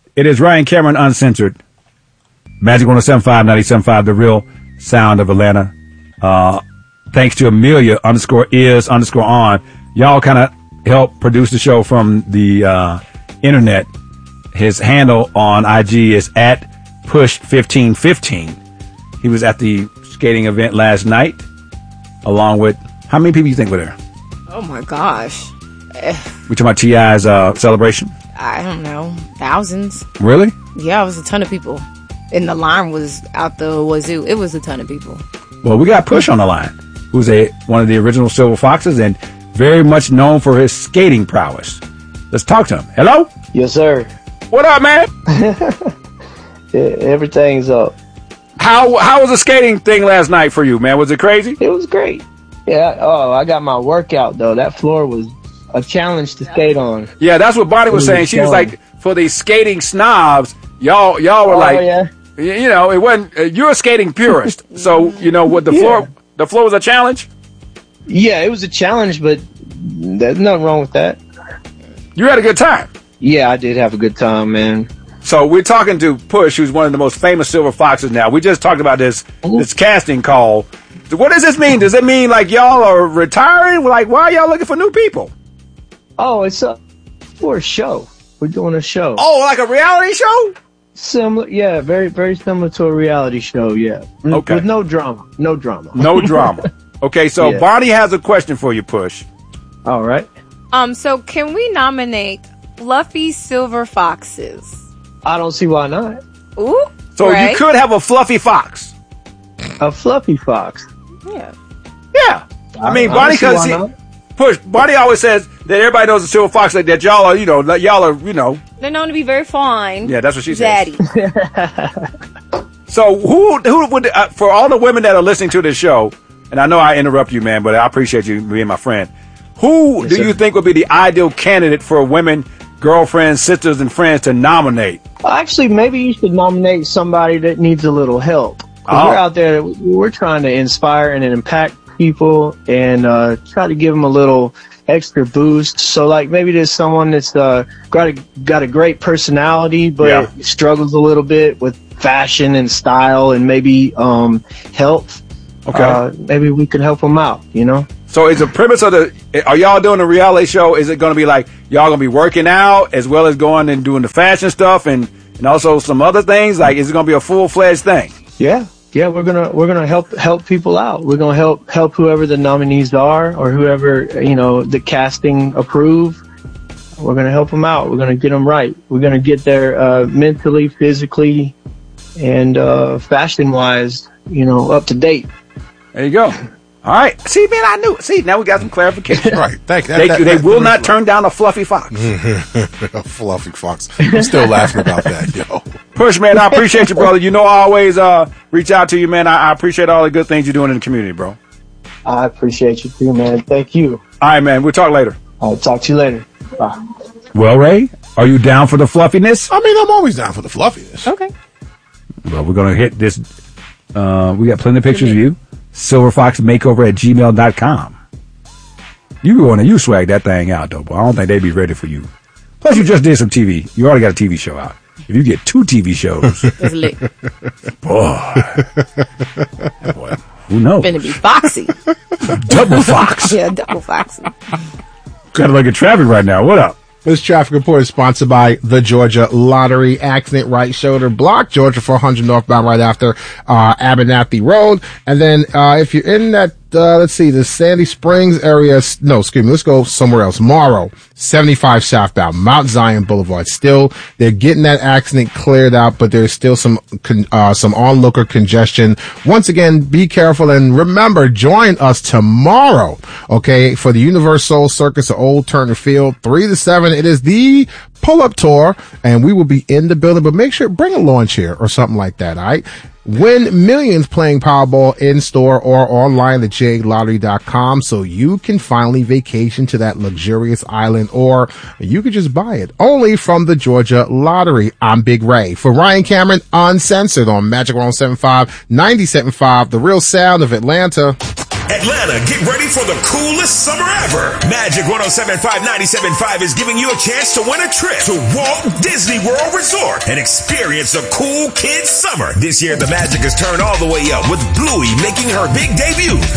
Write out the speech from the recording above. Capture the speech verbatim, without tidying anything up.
It is Ryan Cameron Uncensored. Magic one oh seven point five, ninety-seven point five, the real sound of Atlanta. Uh, thanks to Amelia underscore is underscore on. Y'all kind of help produce the show from the uh, internet. His handle on I G is at push fifteen fifteen. He was at the skating event last night, along with, how many people you think were there? Oh my gosh. We talking about T I's uh, celebration? I don't know. Thousands. Really? Yeah, it was a ton of people. And the line was out the wazoo. It was a ton of people. Well, we got Push on the line, who's a one of the original Silver Foxes and very much known for his skating prowess. Let's talk to him. Hello? Yes, sir. What up, man? Yeah, everything's up. How how was the skating thing last night for you, man? Was it crazy? It was great. Yeah. Oh, I got my workout though. That floor was a challenge to skate on. Yeah, that's what Bonnie was saying. She was like, for these skating snobs, y'all y'all were oh, like, yeah. you know, it wasn't. Uh, you're a skating purist, so you know what the Yeah. floor the floor was a challenge. Yeah, it was a challenge, but there's nothing wrong with that. You had a good time. Yeah, I did have a good time, man. So we're talking to Push, who's one of the most famous Silver Foxes now. We just talked about this this casting call. What does this mean? Does it mean like y'all are retiring? Like, why are y'all looking for new people? Oh, it's a for a show. We're doing a show. Oh, like a reality show? Similar, yeah, very, very similar to a reality show. Yeah, Okay. with no drama, no drama, No drama. Okay, so Yeah. Bonnie has a question for you, Push. All right. Um, so can we nominate fluffy silver foxes? I don't see why not. Ooh. So right? you could have a fluffy fox. A fluffy fox. Yeah. Yeah. I mean, I Bonnie, don't because see why not. Push, Bonnie always says that everybody knows the Silver Fox, like that y'all are, you know, like y'all are, you know. They're known to be very fine. Yeah, that's what she says. Daddy. So who who would uh, for all the women that are listening to this show, and I know I interrupt you, man, but I appreciate you being my friend. Who Yes, do sir. you think would be the ideal candidate for women, girlfriends, sisters, and friends to nominate? Actually, maybe you should nominate somebody that needs a little help. 'Cause Oh. We're out there, we're trying to inspire and impact people and uh, try to give them a little extra boost. So, like, maybe there's someone that's uh, got a got a great personality, but Yeah. struggles a little bit with fashion and style and maybe um, health. Okay. Uh, maybe we could help them out. You know. So is the premise of the, are y'all doing a reality show? Is it going to be like y'all going to be working out as well as going and doing the fashion stuff and, and also some other things? Like, is it going to be a full-fledged thing? Yeah. Yeah, we're gonna we're gonna help help people out. We're gonna help help whoever the nominees are or whoever you know the casting approve. We're gonna help them out. We're gonna get them right. We're gonna get there uh, mentally, physically, and uh, fashion wise, you know, up to date. There you go. All right. See, man, I knew. See, now we got some clarification. Right. Thank you. They, That- they that- will that- not turn down a fluffy fox. A fluffy fox. I'm still laughing about that, yo. Push, man, I appreciate you, brother. You know I always uh, reach out to you, man. I, I appreciate all the good things you're doing in the community, bro. I appreciate you too, man. Thank you. All right, man. We'll talk later. I'll talk to you later. Bye. Well, Ray, are you down for the fluffiness? I mean, I'm always down for the fluffiness. Okay. Well, we're going to hit this. Uh, we got plenty of pictures of you. silverfoxmakeover at gmail dot com. You go in and you swag that thing out, though, but I don't think they'd be ready for you. Plus, you just did some T V. You already got a T V show out. If you get two T V shows, It's lit. boy, boy, who knows? Finna be foxy. Double fox. Yeah, double foxy. Kind of like a traffic right now. What up? This traffic report is sponsored by the Georgia Lottery. Accident right shoulder block, Georgia four hundred northbound right after uh Abernathy Road. And then uh if you're in that, uh let's see, the Sandy Springs area, no, excuse me, let's go somewhere else. Morrow, seventy-five southbound, Mount Zion Boulevard. Still, they're getting that accident cleared out, but there's still some con- uh some onlooker congestion. Once again, be careful and remember, join us tomorrow, okay, for the Universal Circus at Old Turner Field, three to seven. It is the pull-up tour, and we will be in the building, but make sure, bring a lawn chair or something like that, all right? Win millions playing Powerball in-store or online at j lottery dot com so you can finally vacation to that luxurious island, or you could just buy it. Only from the Georgia Lottery. I'm Big Ray. For Ryan Cameron, Uncensored on Magic one oh seven point five, ninety-seven point five, the real sound of Atlanta. Atlanta, get ready for the coolest summer ever. Magic one oh seven point five, ninety-seven point five is giving you a chance to win a trip to Walt Disney World Resort and experience a cool kids summer. This year, the magic is turned all the way up with Bluey making her big debut.